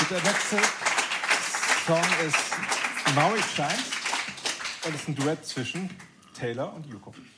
Und der nächste Song ist Now It Shines. Und es ist ein Duett zwischen Taylor und Yuko.